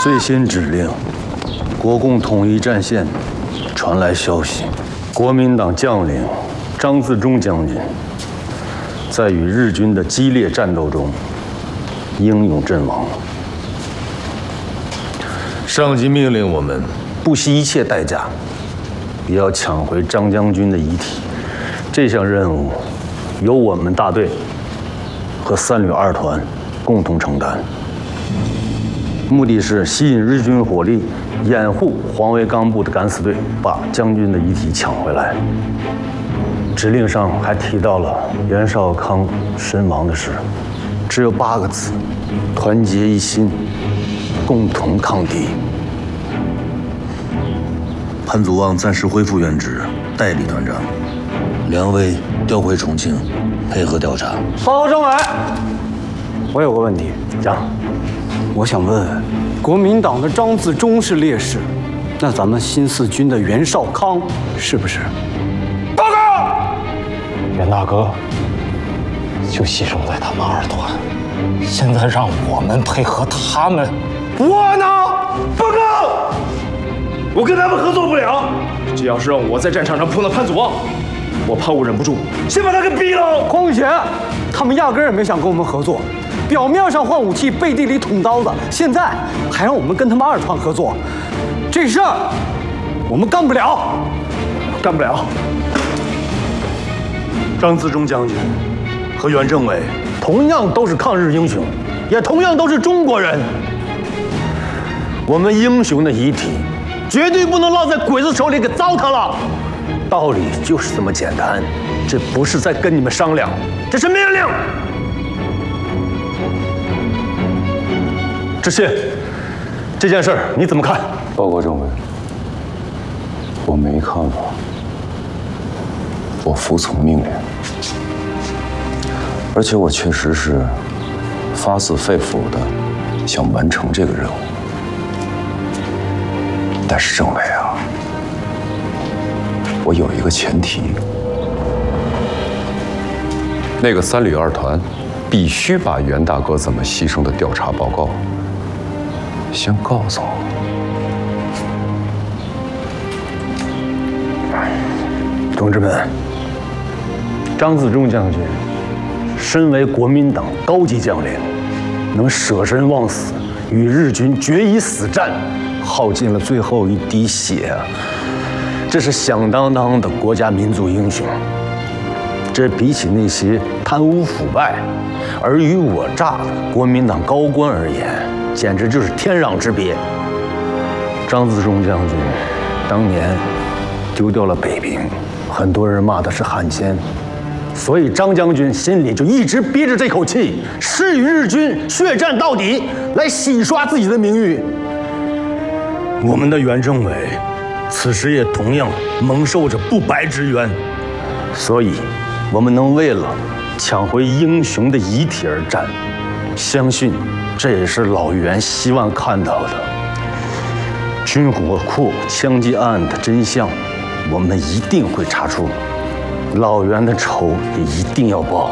最新指令，国共统一战线传来消息，国民党将领张自忠将军在与日军的激烈战斗中英勇阵亡。上级命令我们不惜一切代价，也要抢回张将军的遗体。这项任务由我们大队和3旅2团共同承担。目的是吸引日军火力，掩护黄维刚部的敢死队把将军的遗体抢回来。指令上还提到了袁绍康身亡的事，只有8个字：团结一心，共同抗敌。潘祖望暂时恢复原职，代理团长。梁威调回重庆，配合调查。 报告政委，我有个问题， 讲。 我想问，国民党的张自忠是烈士，那咱们新四军的袁绍康是不是？报告， 袁大哥就牺牲在他们2团，现在让我们配合他们， 我呢？ 报告，我跟他们合作不了。这要是让我在战场上碰到潘祖望，我怕我忍不住先把他给毙了。 况且，他们压根儿也没想跟我们合作。表面上换武器，背地里捅刀子，现在还让我们跟他们2团合作，这事儿我们干不了，干不了。 张自忠将军和袁政委同样都是抗日英雄，也同样都是中国人。我们英雄的遗体绝对不能落在鬼子手里给糟蹋了。道理就是这么简单，这不是在跟你们商量，这是命令。知县，这件事儿你怎么看？ 报告政委，我没看法，我服从命令，而且我确实是发自肺腑的想完成这个任务。但是政委啊，我有一个前提，那个3旅2团必须把袁大哥怎么牺牲的调查报告先告诉我。 同志们，张自忠将军身为国民党高级将领，能舍身忘死，与日军决一死战，耗尽了最后一滴血啊！这是响当当的国家民族英雄。这比起那些贪污腐败、尔虞我诈的国民党高官而言，简直就是天壤之别。张自忠将军当年丢掉了北平，很多人骂他是汉奸，所以张将军心里就一直憋着这口气，誓与日军血战到底，来洗刷自己的名誉。我们的袁政委此时也同样蒙受着不白之冤，所以我们能为了抢回英雄的遗体而战，相信这也是老袁希望看到的。军火库枪击案的真相，我们一定会查出，老袁的仇也一定要报。